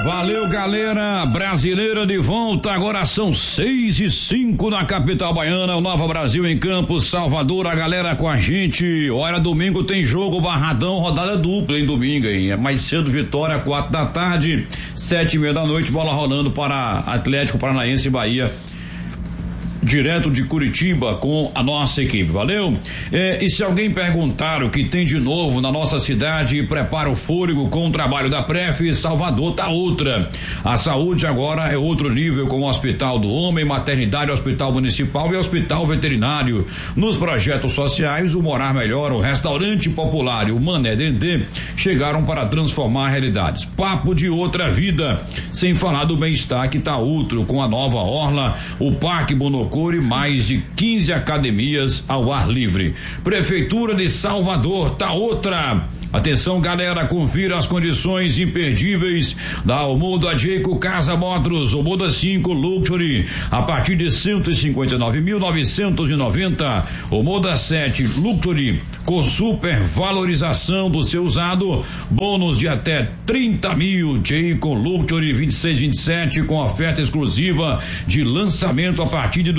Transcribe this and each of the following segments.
Valeu, galera brasileira de volta, agora são 6:05 na capital baiana, o Nova Brasil em Campos, Salvador, a galera com a gente. Olha, domingo tem jogo Barradão, rodada dupla em domingo, hein? É mais cedo, Vitória, 4 da tarde, 7:30 da noite, bola rolando para Atlético Paranaense e Bahia. Direto de Curitiba com a nossa equipe, valeu? E se alguém perguntar o que tem de novo na nossa cidade, prepara o fôlego com o trabalho da Pref, Salvador tá outra. A saúde agora é outro nível, com o Hospital do Homem, Maternidade, Hospital Municipal e Hospital Veterinário. Nos projetos sociais, o Morar Melhor, o Restaurante Popular e o Mané Dendê chegaram para transformar realidades. Papo de outra vida, sem falar do bem-estar que tá outro, com a nova orla, o Parque Bonocô e mais de 15 academias ao ar livre. Prefeitura de Salvador tá outra. Atenção, galera, confira as condições imperdíveis da Omoda Jayco Casa Motors, Omoda 5 Luxury, a partir de 159.990, Omoda 7 Luxury, com super valorização do seu usado, bônus de até 30 mil, Jayco Luxury 2627, com oferta exclusiva de lançamento a partir de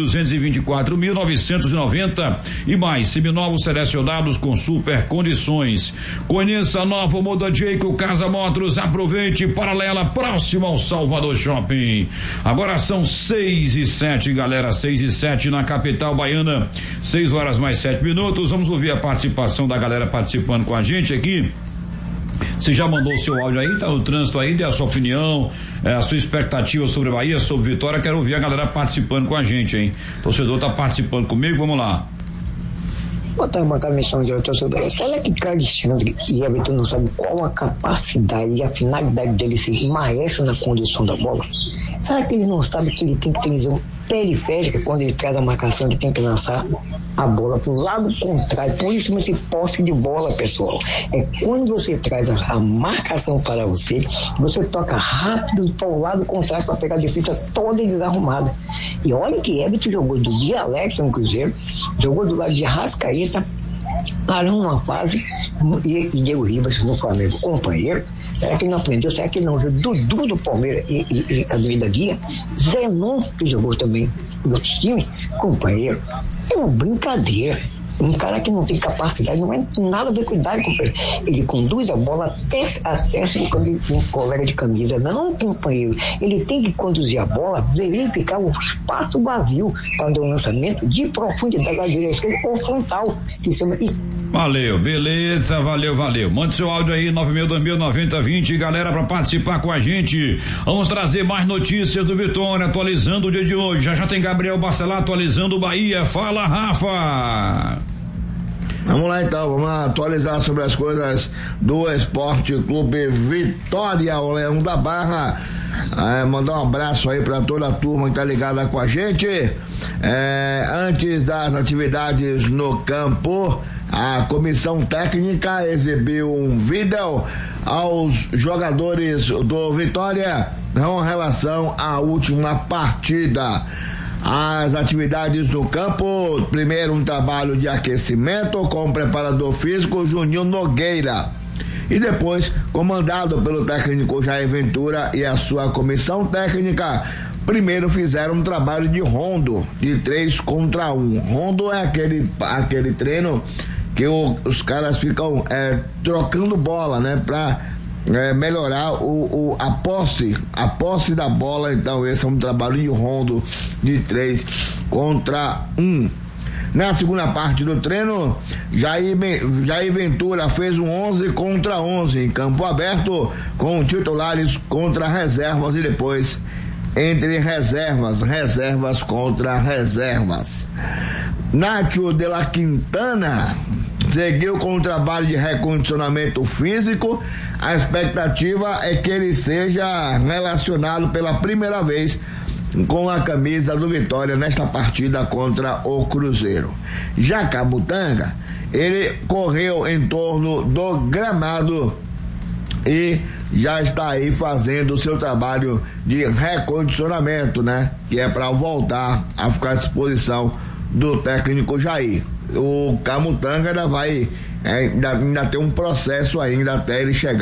224.990 e mais seminovos selecionados com super condições. Conheça a nova Omoda Jayco Casa Motors, aproveite, paralela, próximo ao Salvador Shopping. Agora são 6:07, galera, 6:07 na capital baiana, 6:07. Vamos ouvir a participação da galera participando com a gente aqui. Você já mandou o seu áudio aí, tá no trânsito aí, dê a sua opinião, a sua expectativa sobre Bahia, sobre Vitória. Quero ouvir a galera participando com a gente, hein? O torcedor tá participando comigo, vamos lá. Botar uma comissão de torcedor. Será que Alexandre e Everton não sabem qual a capacidade e a finalidade dele ser maestro na condução da bola? Será que ele não sabe que ele tem que ter visão periférica quando ele traz a marcação, ele tem que lançar a bola para o lado contrário? Por isso chama-se posse de bola, pessoal. É quando você traz a marcação para você, você toca rápido para o lado contrário para pegar a defesa toda desarrumada. E olha que Everton jogou do Dialex no Cruzeiro, jogou do lado de Arrascaeta, parou uma fase, e Diego Ribas no Flamengo, companheiro. Será que ele não aprendeu? Será que ele não viu Dudu do Palmeiras e Ademir Guia? Zenon, que jogou também no outro time, companheiro. É uma brincadeira. Um cara que não tem capacidade, não é nada a ver com idade, companheiro. Ele conduz a bola até um colega de camisa. Não, companheiro. Ele tem que conduzir a bola, verificar o espaço vazio para dar um lançamento de profundidade à direita esquerda ou frontal, que chama. Valeu, beleza, valeu. Mande seu áudio aí, 96209020, galera, pra participar com a gente. Vamos trazer mais notícias do Vitória, atualizando o dia de hoje. Já tem Gabriel Bacelar atualizando o Bahia. Fala, Rafa. Vamos lá então, vamos atualizar sobre as coisas do Esporte Clube Vitória, o Leão da Barra. Mandar um abraço aí para toda a turma que tá ligada com a gente. Antes das atividades no campo, a comissão técnica exibiu um vídeo aos jogadores do Vitória com relação à última partida. As atividades no campo: primeiro um trabalho de aquecimento com o preparador físico Juninho Nogueira, e depois, comandado pelo técnico Jair Ventura e a sua comissão técnica, primeiro fizeram um trabalho de rondo de 3 contra 1. Rondo é aquele treino que os caras ficam trocando bola, né, pra melhorar a posse da bola. Então esse é um trabalho de rondo de 3 contra 1. Na segunda parte do treino, Jair Ventura fez um 11 contra 11 em campo aberto, com titulares contra reservas e depois entre reservas contra reservas. Nátio de la Quintana seguiu com o trabalho de recondicionamento físico. A expectativa é que ele seja relacionado pela primeira vez com a camisa do Vitória nesta partida contra o Cruzeiro. Já Camutanga, ele correu em torno do gramado e já está aí fazendo o seu trabalho de recondicionamento, né? Que é para voltar a ficar à disposição do técnico Jair. O Camutanga ainda tem um processo ainda até ele chegar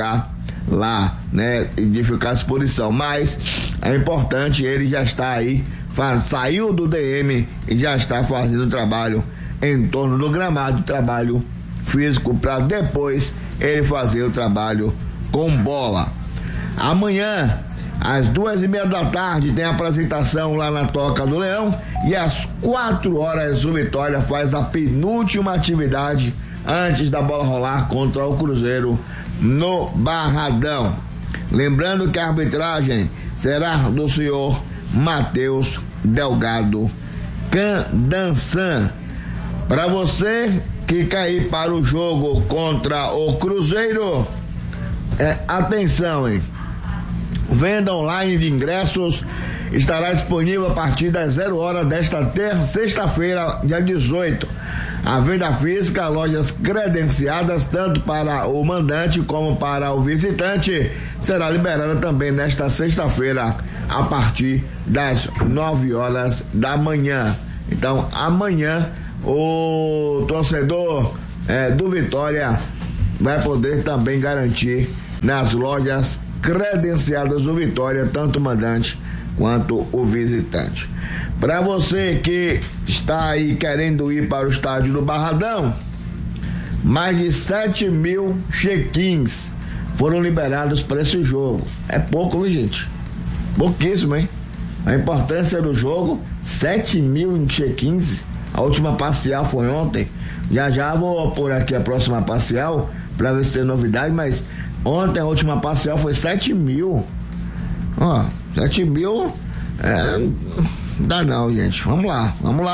lá, né, de ficar à disposição, mas é importante, ele já está aí, saiu do DM e já está fazendo trabalho em torno do gramado, trabalho físico, para depois ele fazer o trabalho com bola. Amanhã, às 2:30 da tarde, tem apresentação lá na Toca do Leão, e às 4h o Vitória faz a penúltima atividade antes da bola rolar contra o Cruzeiro no Barradão. Lembrando que a arbitragem será do senhor Matheus Delgado Candançan. Para você que quer ir para o jogo contra o Cruzeiro, atenção, hein? Venda online de ingressos estará disponível a partir das 0h desta sexta-feira, dia 18. A venda física, lojas credenciadas tanto para o mandante como para o visitante, será liberada também nesta sexta-feira a partir das 9h da manhã. Então, amanhã o torcedor do Vitória vai poder também garantir nas lojas credenciadas do Vitória, tanto o mandante quanto o visitante. Para você que está aí querendo ir para o estádio do Barradão, mais de 7.000 check-ins foram liberados para esse jogo. É pouco, viu, gente? Pouquíssimo, hein? A importância do jogo, 7.000 check-ins. A última parcial foi ontem. Já vou pôr aqui a próxima parcial para ver se tem novidade, mas ontem a última parcial foi 7.000. 7.000 não dá não, gente. Vamos lá,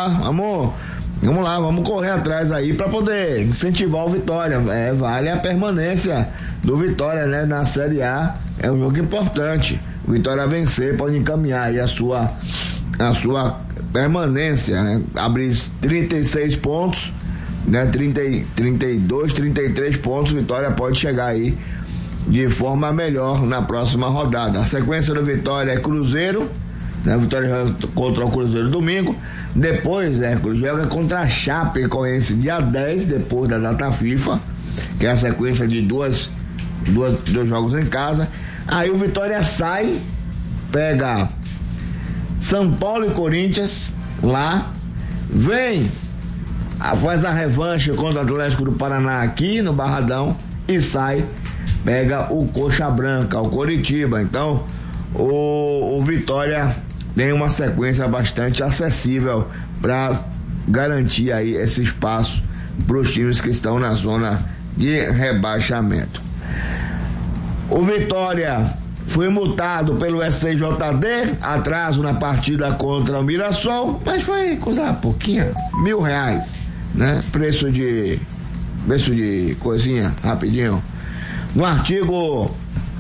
vamos correr atrás aí para poder incentivar o Vitória. Vale a permanência do Vitória, né, na Série A. É um jogo importante. O Vitória vencer pode encaminhar aí a sua permanência, né? Abrir 36 pontos, né? 32, 33 pontos, Vitória pode chegar aí de forma melhor na próxima rodada. A sequência do Vitória é Cruzeiro, né? Vitória joga contra o Cruzeiro domingo, depois, né, joga contra a Chapecoense dia 10, depois da data FIFA, que é a sequência de dois jogos em casa. Aí o Vitória sai, pega São Paulo e Corinthians lá, vem, faz a revanche contra o Atlético do Paraná aqui no Barradão e sai, pega o Coxa Branca, o Coritiba. Então o Vitória tem uma sequência bastante acessível para garantir aí esse espaço para os times que estão na zona de rebaixamento. O Vitória foi multado pelo SCJD, atraso na partida contra o Mirassol, mas foi coisa pouquinha, R$1.000, né? Preço de coisinha, rapidinho. No artigo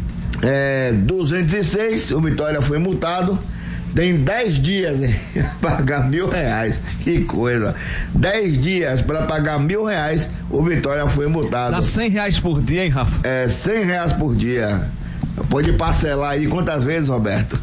206, o Vitória foi multado, tem 10 dias, né, para pagar R$1.000, que coisa, 10 dias para pagar R$1.000, o Vitória foi multado. Dá R$100 por dia, hein, Rafa? R$100 por dia. Pode parcelar aí quantas vezes, Roberto?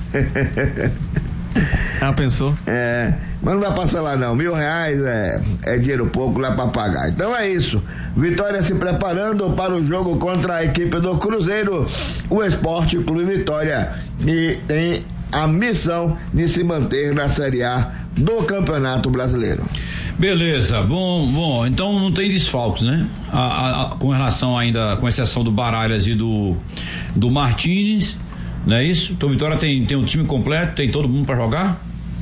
Pensou? Mas não vai parcelar não, R$1.000 é dinheiro pouco lá para pagar. Então é isso, Vitória se preparando para o jogo contra a equipe do Cruzeiro, o Esporte Clube Vitória, e tem a missão de se manter na Série A do Campeonato Brasileiro. Beleza, bom, então não tem desfalques, né? Com relação ainda, com exceção do Baralhas e do Martínez, não é isso? Então Vitória tem um time completo, tem todo mundo para jogar?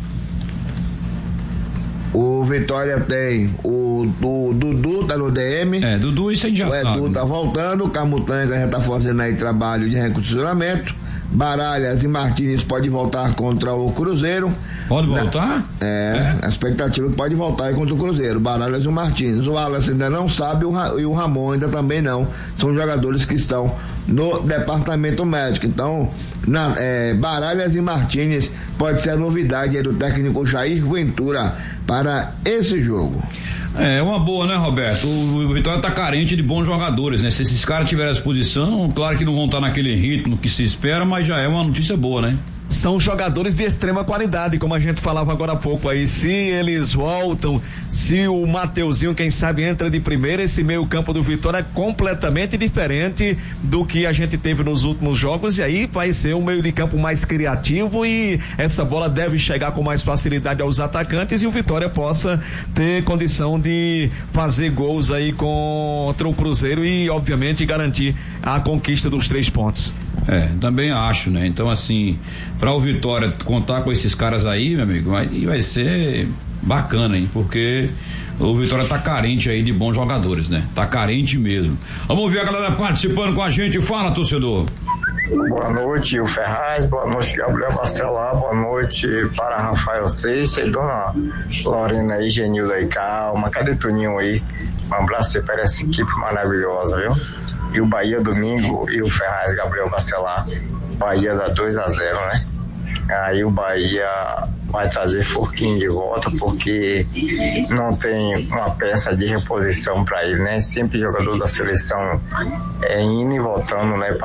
O Vitória tem o Dudu tá no DM. Dudu, isso a gente já sabe. O Edu tá voltando, o Camutanga já tá fazendo aí trabalho de recondicionamento. Baralhas e Martínez pode voltar contra o Cruzeiro. Pode voltar? A expectativa é que pode voltar aí contra o Cruzeiro. Baralhas e o Martínez. O Wallace ainda não sabe e o Ramon ainda também não. São jogadores que estão no departamento médico. Então, Baralhas e Martínez pode ser a novidade aí do técnico Jair Ventura para esse jogo. É uma boa, né, Roberto? O Vitória tá carente de bons jogadores, né? Se esses caras tiverem à disposição, claro que não vão estar naquele ritmo que se espera, mas já é uma notícia boa, né? são jogadores de extrema qualidade, como a gente falava agora há pouco aí. Se eles voltam, se o Mateuzinho, quem sabe, entra de primeira, esse meio campo do Vitória é completamente diferente do que a gente teve nos últimos jogos, e aí vai ser um meio de campo mais criativo e essa bola deve chegar com mais facilidade aos atacantes e o Vitória possa ter condição de fazer gols aí contra o Cruzeiro e obviamente garantir a conquista dos 3 pontos. Também acho, né? Então, assim, para o Vitória contar com esses caras aí, meu amigo, vai ser bacana, hein? Porque o Vitória tá carente aí de bons jogadores, né? Tá carente mesmo. Vamos ver a galera participando com a gente. Fala, torcedor. Boa noite, o Ferraz, boa noite, Gabriel Bacelar, boa noite para Rafael Seixas e dona Lorena aí, Genilda aí, calma, cadê Toninho aí? Um abraço para essa equipe maravilhosa, viu? E o Bahia domingo, e o Ferraz, Gabriel Bacelar, Bahia dá 2-0, né? Aí o Bahia vai trazer Furquinho de volta, porque não tem uma peça de reposição para ele, né? Sempre jogador da seleção indo e voltando, né?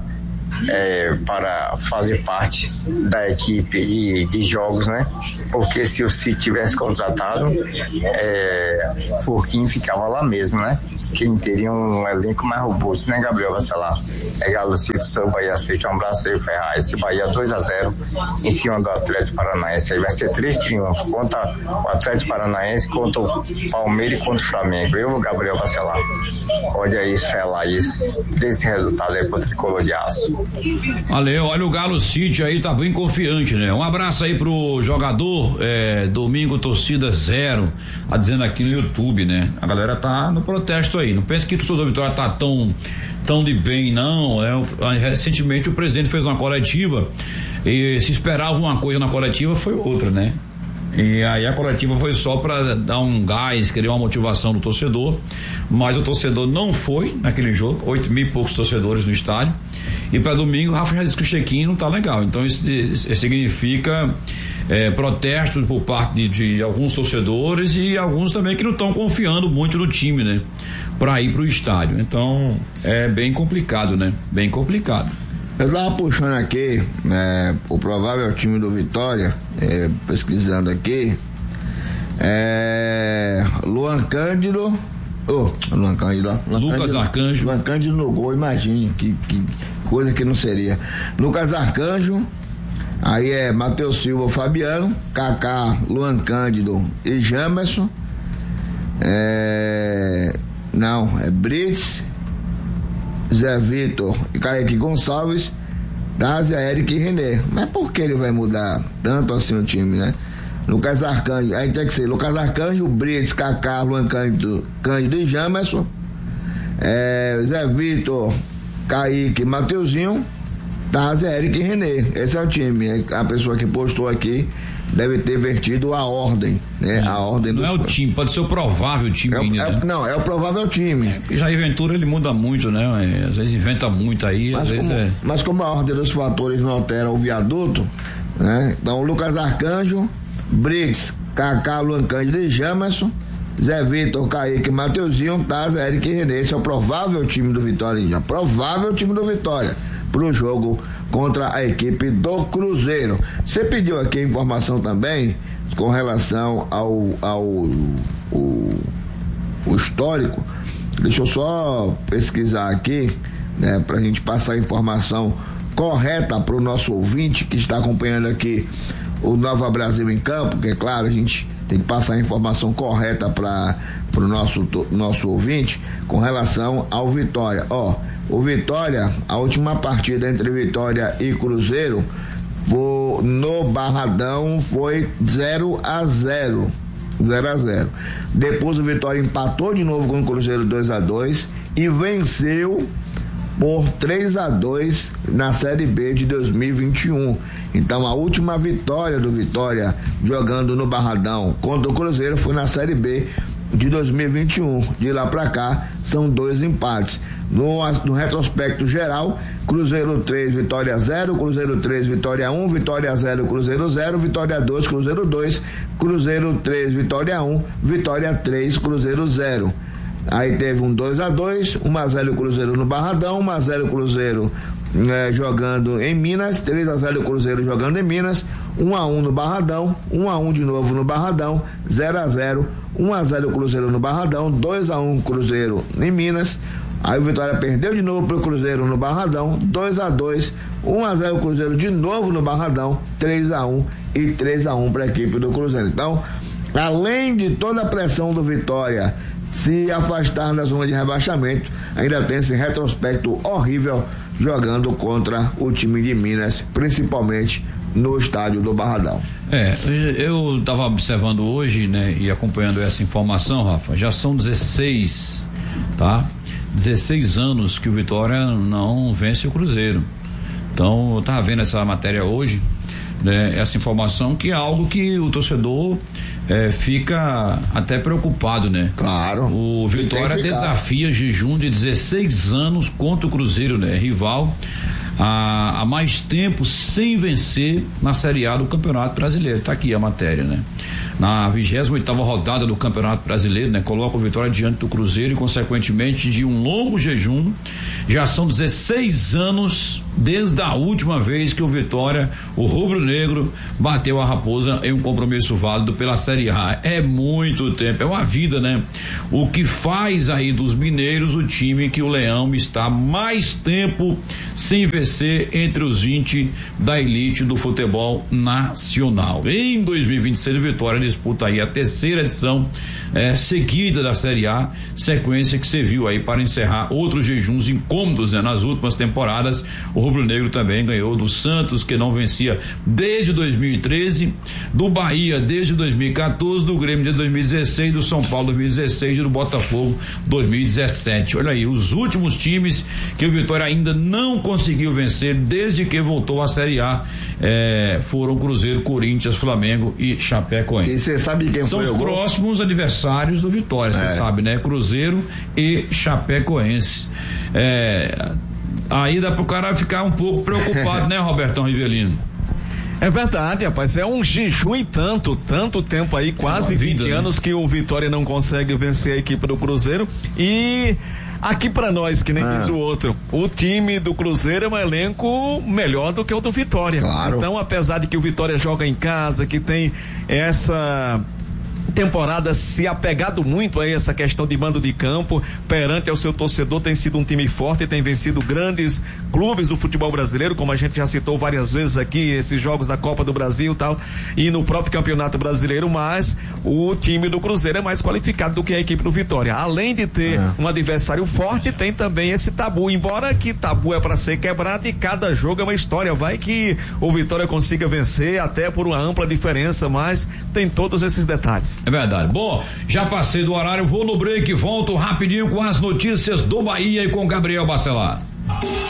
Para fazer parte da equipe de jogos, né? Porque se o City tivesse contratado, Furquinho ficava lá mesmo, né? Quem teria um elenco mais robusto, né, Gabriel Bacelar? Galo City, seu Bahia City, um abraço aí, Ferraz. Esse Bahia 2-0 em cima do Atlético Paranaense. Aí vai ser 3 triunfos contra o Atlético Paranaense, contra o Palmeiras e contra o Flamengo. Eu, Gabriel Bacelar. Olha aí, Fela, esse resultado aí pro Tricolor de Aço. Valeu, olha o Galo City aí, tá bem confiante, né? Um abraço aí pro jogador, domingo torcida 0, tá dizendo aqui no YouTube, né? A galera tá no protesto aí, não pense que o torcedor Vitória tá tão de bem, não, recentemente o presidente fez uma coletiva e se esperava uma coisa na coletiva, foi outra, né? E aí a coletiva foi só para dar um gás, querer uma motivação do torcedor, mas o torcedor não foi naquele jogo, 8.000 e poucos torcedores no estádio, e para domingo o Rafa já disse que o check-in não tá legal, então isso significa protesto por parte de alguns torcedores e alguns também que não estão confiando muito no time, né? Para ir pro estádio, então é bem complicado, né? Bem complicado. Eu tava puxando aqui, o provável time do Vitória, pesquisando aqui, Luan Cândido, Lucas Arcanjo. Luan Cândido no gol, imagine, que coisa que não seria. Lucas Arcanjo, aí Matheus Silva, Fabiano, Kaká, Luan Cândido e Jamerson, Brits, Zé Vitor e Kaique Gonçalves, Dázia, Eric e René. Mas por que ele vai mudar tanto assim o time, né? Lucas Arcanjo, aí tem que ser Lucas Arcanjo, Brits, Kaká, Luan Cândido e Jamerson, Zé Vitor, Kaique, Mateuzinho, Dázia, Eric e René. Esse é o time. A pessoa que postou aqui deve ter vertido a ordem, né? A ordem não é o time, pode ser o provável time ainda, né? Não, é o provável time. Porque Jair Ventura ele muda muito, né? Às vezes inventa muito aí, mas como a ordem dos fatores não altera o viaduto, né? Então Lucas Arcanjo, Brits, Kaká, Luan Cândido e Jamerson, Zé Vitor, Kaique, Mateuzinho, Taza, Eric e René. Esse é o provável time do Vitória, provável time do Vitória pro jogo contra a equipe do Cruzeiro. Você pediu aqui a informação também com relação ao histórico. Deixa eu só pesquisar aqui, né, pra gente passar a informação correta pro nosso ouvinte que está acompanhando aqui o Nova Brasil em Campo, que é claro, a gente tem que passar a informação correta para o nosso ouvinte com relação ao Vitória. O Vitória, a última partida entre Vitória e Cruzeiro no Barradão foi 0-0. Depois o Vitória empatou de novo com o Cruzeiro 2-2 e venceu por 3-2 na Série B de 2021. Então a última vitória do Vitória jogando no Barradão contra o Cruzeiro foi na Série B de 2021. De lá pra cá são 2 empates. No retrospecto geral, Cruzeiro 3, Vitória 0, Cruzeiro 3, Vitória 1, Vitória 0, Cruzeiro 0, Vitória 2, Cruzeiro 2, Cruzeiro 3, Vitória 1, Vitória 3, Cruzeiro 0. Aí teve um 2-2, 1-0 Cruzeiro no Barradão, 1-0 Cruzeiro jogando em Minas, 3-0 o Cruzeiro jogando em Minas, 1-1 no Barradão, 1-1 de novo no Barradão, 0-0, 1-0 o Cruzeiro no Barradão, 2-1 Cruzeiro em Minas. Aí o Vitória perdeu de novo pro Cruzeiro no Barradão, 2-2, 1-0 o Cruzeiro de novo no Barradão, 3-1 e 3-1 para a equipe do Cruzeiro. Então, além de toda a pressão do Vitória se afastar da zona de rebaixamento, ainda tem esse retrospecto horrível jogando contra o time de Minas, principalmente no estádio do Barradão. Eu estava observando hoje, né, e acompanhando essa informação, Rafa, já são 16, tá? 16 anos que o Vitória não vence o Cruzeiro. Então, eu estava vendo essa matéria hoje, né, essa informação, que é algo que o torcedor fica até preocupado, né? Claro. O Vitória desafia jejum de 16 anos contra o Cruzeiro, né? Rival há mais tempo sem vencer na Série A do Campeonato Brasileiro. Tá aqui a matéria, né? Na 28ª rodada do Campeonato Brasileiro, né? Coloca o Vitória diante do Cruzeiro e, consequentemente, de um longo jejum. Já são 16 anos desde a última vez que o Vitória, o rubro-negro, bateu a Raposa em um compromisso válido pela Série A. É muito tempo, é uma vida, né? O que faz aí dos mineiros o time que o Leão está mais tempo sem vencer entre os 20 da elite do futebol nacional. Em 2026, o Vitória disputa aí a terceira edição seguida da Série A, sequência que serviu aí para encerrar outros jejuns incômodos, né? Nas últimas temporadas, o rubro-negro também ganhou do Santos, que não vencia desde 2013, do Bahia desde 2014, do Grêmio desde 2016, do São Paulo 2016 e do Botafogo 2017. Olha aí, os últimos times que o Vitória ainda não conseguiu vencer desde que voltou à Série A foram Cruzeiro, Corinthians, Flamengo e Chapecoense. E você sabe quem são foi os próximos adversários do Vitória, você sabe, né? Cruzeiro e Chapecoense. Aí dá pro cara ficar um pouco preocupado, né, Robertão Rivelino? É verdade, rapaz, é um jejum e tanto tempo aí, quase 20 anos, né? Que o Vitória não consegue vencer a equipe do Cruzeiro. E aqui pra nós, que nem diz o outro, o time do Cruzeiro é um elenco melhor do que o do Vitória. Claro. Então, apesar de que o Vitória joga em casa, que tem essa temporada se apegado muito a essa questão de mando de campo perante ao seu torcedor, tem sido um time forte, tem vencido grandes clubes do futebol brasileiro, como a gente já citou várias vezes aqui, esses jogos da Copa do Brasil e tal, e no próprio Campeonato Brasileiro, mas o time do Cruzeiro é mais qualificado do que a equipe do Vitória. Além de ter um adversário forte, tem também esse tabu, embora que tabu é para ser quebrado e cada jogo é uma história, vai que o Vitória consiga vencer até por uma ampla diferença, mas tem todos esses detalhes. É verdade. Bom, já passei do horário, vou no break, volto rapidinho com as notícias do Bahia e com Gabriel Bacelar.